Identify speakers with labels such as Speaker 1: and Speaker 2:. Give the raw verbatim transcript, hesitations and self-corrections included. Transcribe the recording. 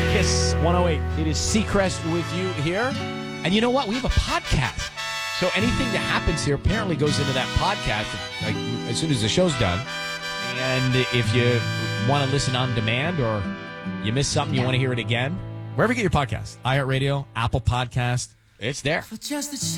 Speaker 1: Kiss one oh eight. It is Seacrest with you here. And you know what? We have a podcast. So anything that happens here apparently goes into that podcast like as soon as the show's done. And if you want to listen on demand or you miss something, you want to hear it again, wherever you get your podcast, iHeartRadio, Apple Podcast, it's there. For just a